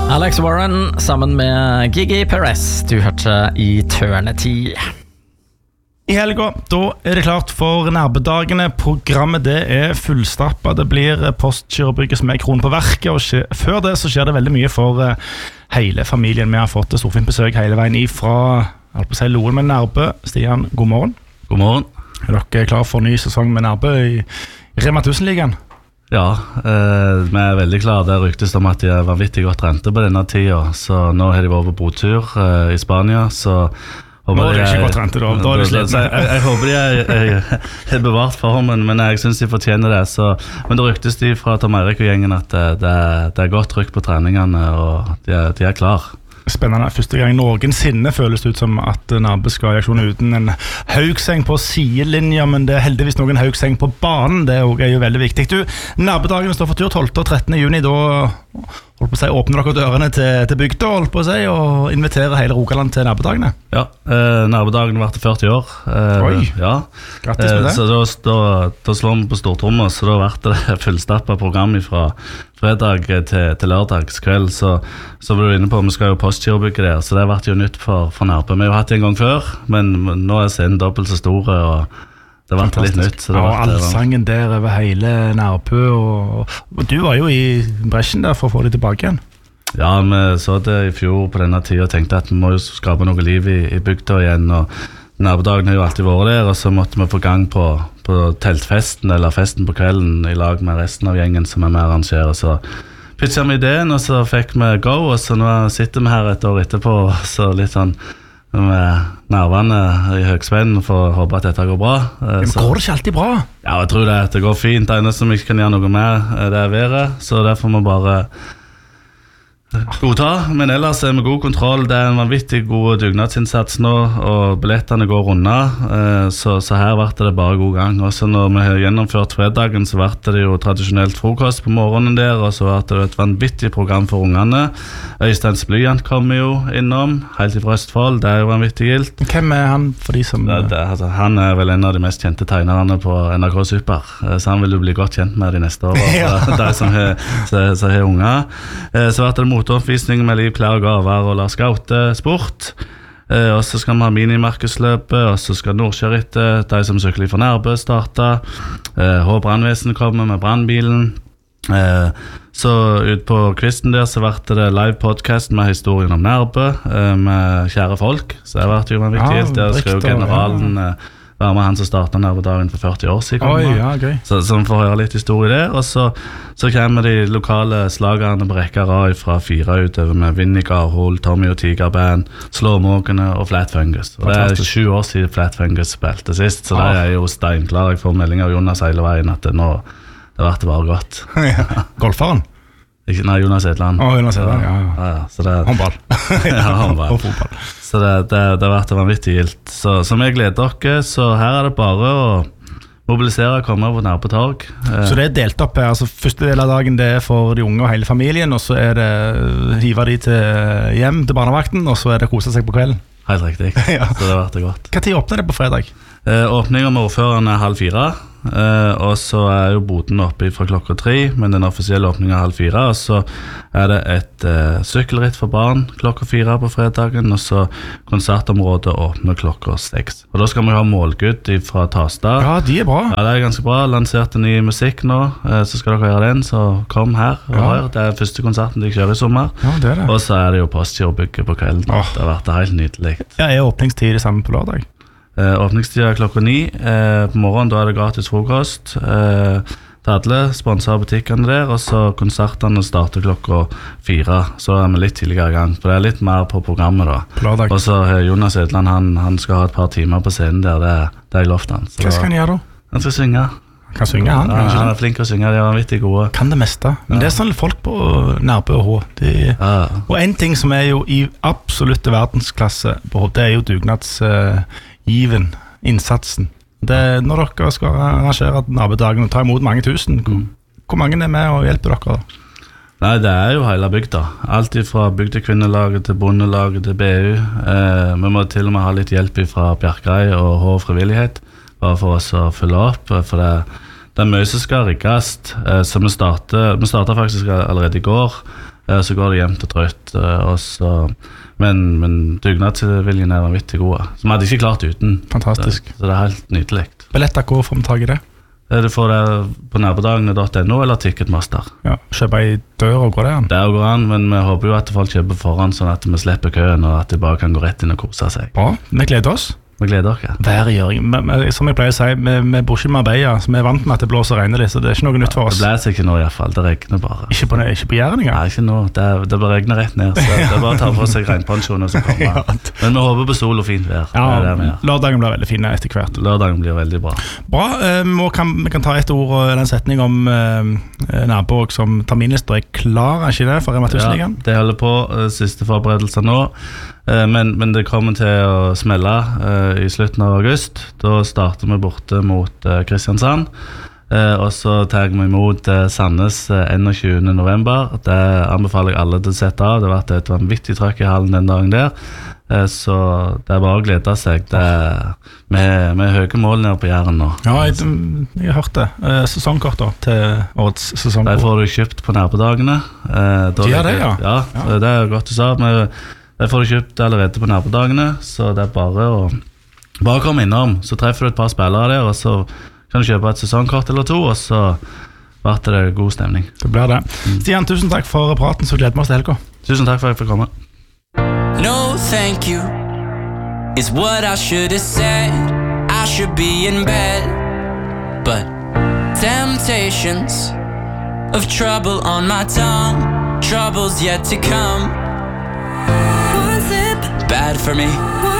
Alex Warren sammen med Gigi Perez. Du hørte Eternity. I helga, da det klart for nærbedagene. Programmet det fullstappa. Det blir Postgirobygget som kronen på verket. Og før det så skjer det veldig mye for hele familien. Vi har fått storfint besøk hele veien ifra Loen med Nærbø. Stian, god morgen. God morgen. Dere klar for en ny sesong med Nærbø i Rema 1000-ligaen? Ja, vi veldig klare. Det ryktes om at de vanvittig godt rente på denne tiden. Så nå har de vært på botur i Spania. Så nå det ikke godt rente da. Da det slett. Jeg håper de er bevart formen, men jeg synes de fortjener det. Men det ryktes de fra Tom Eirik og gjengen at det godt trykk på treningene, og de klar. Spennende. Første gang noensinne føles det ut som at Nærbø skal i aksjon uten en Haugseng på sidelinja, men det heldigvis noen Haugseng på banen. Det er jo veldig viktig. Du, Nærbødagene står for tur 12. og 13. juni. Da åpner dere dørene til bygda og inviterer hele Rogaland til Nærbødagene. Ja, Nærbødagene ble 40 år. Oi, ja. Grattis med det. Så da slår vi på stortrommet, så da ble det fullstappet program fra fredag til lørdagskveld. Så var du inne på, vi skal jo Postgirobygget der, så det ble jo nytt for Nærbø. Vi har jo hatt det en gang før, men nå scenen dobbelt så store, og det ble litt nytt. Og allsangen der over hele Nærbø, og du var jo i bresjen der for å få det tilbake igjen. Ja, vi så det i fjor på denne tiden og tenkte at vi må jo skape noe liv i bygda igjen, og Nærbødagen har jo alltid vært der, og så måtte vi få gang på teltfesten eller festen på kvelden i lag med resten av gjengen som med arrangerer. Så pitchet vi ideen, og så fikk vi go, og så nå sitter vi her et år etterpå, så litt sånn med nervene i høgspenn for å håpe at dette går bra. Men går det ikke alltid bra? Ja, jeg tror det går fint. Det eneste som ikke kan gjøre noe med det været, så derfor må vi bare godta, men ellers vi god kontroll. Det en vanvittig god dugnadsinnsats nå, og billettene går unna, så her ble det bare god gang. Også når vi har gjennomført fredagen, så ble det jo tradisjonelt frokost på morgenen der, og så ble det et vanvittig program for ungene. Øystein Blyant kommer jo innom, helt fra Østfold. Det jo vanvittig gilt. Hvem han for de som... Han vel en av de mest kjente tegnerne på NRK Super, så han vil jo bli godt kjent med de neste år, de som har unger. Så ble det motoroppvisning med liv, klær og gaver og la skaute sport, og så skal vi ha minimarkedsløpet, og så skal Nordkjørittet, de som sykler fra Nærbø, starte. Brannvesen kommer med brannbilen. Så ut på kvisten der så ble det live podcast med historien om Nærbø med kjære folk, så det ble jo vanvittig. Der skrev generalen være med han som startet Nærbødagen for 40 år siden. Oi, ja, gøy. Så vi får høre litt historie der, og så kommer de lokale slagerne på rekke rad fra 4 utover med Vinnie Garhol, Tommy og Tigerband, Slåmåkene og Flat Fungus. Og det 20 år siden Flat Fungus spilte sist, så det jo steinklar. Jeg får melding av Jonas hele veien at det ble bare godt. Golferen? Nei, Jonas Edland. Jonas Edland, ja. Så det, håndball. Ja, håndball. Og fotball. Så det vært vanvittig gilt. Så vi gleder dere, så her det bare å mobilisere og komme på Nærbø torg. Så det delt opp her, altså første del av dagen det for de unge og hele familien, og så det hive de hjem til barnevakten, og så det kose seg på kvelden. Helt riktig, Ja. Så det vært godt. Hva tid åpner det på fredag? Åpningen med ordføreren 3:30, og så jo boden oppe fra 3:00, men den offisielle åpningen 3:30, og så det et sykkelritt for barn 4:00 på fredagen, og så konsertområdet åpner 6:00. Og da skal vi ha målgutt fra Tasta. Ja, de bra. Ja, det ganske bra. Lanserte ny musikk nå, så skal dere høre den, så kom her og hør. Det første konserten de kjører i sommer. Ja, det det. Og så det jo Postgirobygget på kvelden. Det har vært helt nydelig. Ja, åpningstid det samme på lørdag? Åpningstida 9:00 på morgenen, da det gratis frokost til alle, sponset av butikkene der, og så konsertene starter 4:00, så vi litt tidligere i gang, for det litt mer på programmet da. På lørdag. Og så Jonas Edland, han skal ha et par timer på scenen der, det lovt han. Hva skal han gjøre da? Han skal synge. Han kan synge, han? Ja, han flink å synge, de vanvittig gode. Kan det meste, men det sånn folk på Nærbø og H. Og en ting som jo i absolutte verdensklasse på H, det jo dugnadsgiven, innsatsen. Det når dere skal arrangere Nærbødagen og ta imot mange tusen, hvor mange med og hjelper dere da? Nei, det jo hele bygda. Alt fra bygdekvinnelaget til bondelaget til BU. Vi må til og med ha litt hjelp fra Bjerkreim og H frivillighet, bare for oss å følge opp, for det mye som skal rikkes. Så vi startet faktisk allerede i går Så går det jevnt og trøtt, men dugnadsviljen vanvittig gode. Så vi hadde ikke klart uten. Fantastisk. Så det helt nydelig. Billetter, hvor får vi tag i det? Du får det på nabodagene.no eller Ticketmaster. Ja, kjøpe i dør og gå det an? Det går an, men vi håper jo at folk kjøper foran, sånn at vi slipper køen, og at de bare kan gå rett inn og kose seg. Bra, vi gleder oss. Vi gleder dere. Vær i gjøring. Som jeg pleier å si, vi bor ikke med Marbella, så vi vant med at det blåser og regner litt, så det ikke noe nytt for oss. Det blåser ikke nå i hvert fall, det regner bare. Ikke på Jæren engang? Nei, ikke nå, det bare regner rett ned, så det er bare å ta på seg regnpensjoner som kommer. Men vi håper på sol og fint vær. Ja, lørdagen blir veldig fin etter hvert. Lørdagen blir veldig bra. Bra, vi kan ta et ord og en setning om Nabborg som terminlister er klar, er ikke det, for Rema 1000-ligaen? Ja, det holder på, siste forberedelser nå. Men det kommer til å smelle i slutten av august. Da starter vi borte mot Kristiansand, og så tar vi imot Sandnes 21. november. Det anbefaler jeg alle til å sette av. Det har vært et vanvittig trøkk i hallen den dagen der, så det er bare å glede seg. Med høye mål nede på Jæren nå. Ja, jeg har hørt det. Sesongkort da, til årets sesongkort. Det får du kjøpt på nabodagene. De gjør det, ja. Ja, det er godt du sa. Det får du kjøpt allerede på nabodagene, så det er bare å komme innom. Så treffer du et par spillere der, og så kan du kjøpe et sesongkort eller to, og så blir det god stemning. Det blir det. Stian, tusen takk for praten, så gleder vi oss til helga. Tusen takk for at jeg fikk komme. No thank you is what I should have said. I should be in bed, but temptations of trouble on my tongue, troubles yet to come. Bad for me.